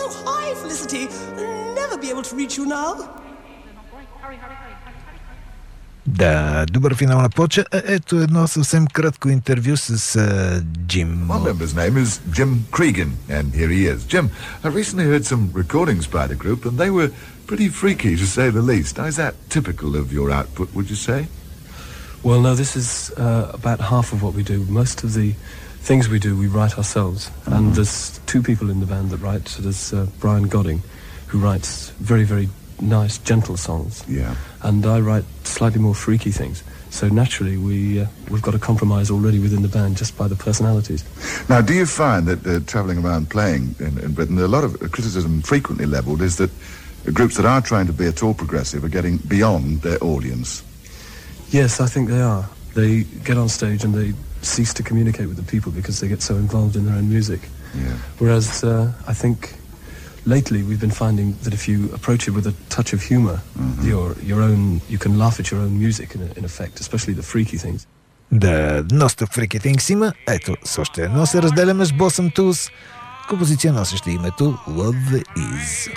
Oh, hi, Felicity. Never be able to reach you now. Да, добър финал на плоча. Ето едно съвсем кратко интервю с Джим. One member's name is Jim Cregan, and here he is. Jim, I recently heard some recordings by the group, and they were pretty freaky, to say the least. Now, is that typical of your output, would you say? Well, no, this is about half of what we do. Most of the things we do, we write ourselves. And there's two people in the band that write. So there's Brian Godding, who writes very, very nice, gentle songs. Yeah. And I write slightly more freaky things. So naturally, we've got a compromise already within the band just by the personalities. Now, do you find that travelling around playing in Britain, a lot of criticism frequently levelled is that groups that are trying to be at all progressive are getting beyond their audience? Yes, I think they are. They get on stage and they cease to communicate with the people because they get so involved in their own music. Yeah. Whereas I think lately we've been finding that if you approach it with a touch of humour, your own, you can laugh at your own music in effect, especially the freaky things. Да, доста freaky things има. Ето, с още едно се разделяме с Blossom Tools. Композиция носеща името Love Is.